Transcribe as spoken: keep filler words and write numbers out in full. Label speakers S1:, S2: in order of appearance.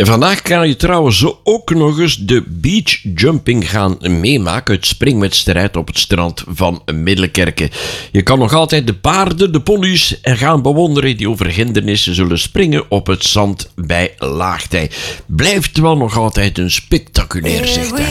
S1: En vandaag kan je trouwens ook nog eens de beachjumping gaan meemaken. Het springwedstrijd op het strand van Middelkerke. Je kan nog altijd de paarden, de ponies en gaan bewonderen die over hindernissen zullen springen op het zand bij Laagtij. Blijft wel nog altijd een spectaculair zicht.